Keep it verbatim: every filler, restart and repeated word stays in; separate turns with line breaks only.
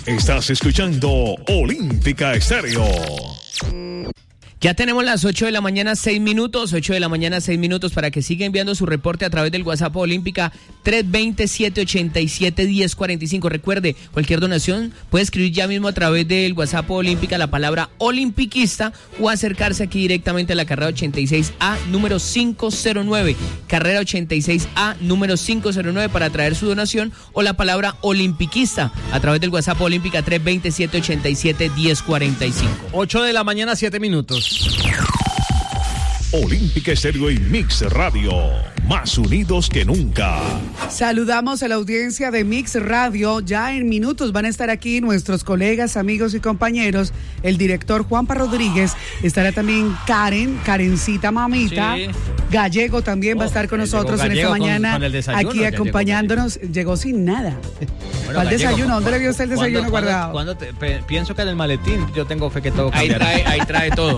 Estás escuchando Olímpica Estéreo.
Ya tenemos las ocho de la mañana, seis minutos, ocho de la mañana, seis minutos, para que siga enviando su reporte a través del WhatsApp Olímpica tres dos cero, siete ocho siete, uno cero cuatro cinco. Recuerde, cualquier donación puede escribir ya mismo a través del WhatsApp Olímpica la palabra olimpiquista o acercarse aquí directamente a la carrera ochenta y seis A, número quinientos nueve. Carrera ochenta y seis A, número quinientos nueve, para traer su donación o la palabra olimpiquista a través del WhatsApp Olímpica tres dos cero, siete ocho siete, uno cero cuatro cinco.
ocho de la mañana, siete minutos.
Olímpica Estéreo y Mix Radio, más unidos que nunca.
Saludamos a la audiencia de Mix Radio. Ya en minutos van a estar aquí nuestros colegas, amigos y compañeros. El director Juanpa Rodríguez, estará también Karen, Karencita Mamita. Sí. Gallego también oh, va a estar con nosotros en esta mañana, con, con desayuno, aquí acompañándonos. Llegó, llegó sin nada. Bueno, ¿cuál desayuno? ¿Dónde le vio usted el desayuno
¿cuándo,
guardado?
¿cuándo, cuándo te, pe, pienso que en el maletín yo tengo fe que todo
cambiará. Ahí trae, ahí trae todo.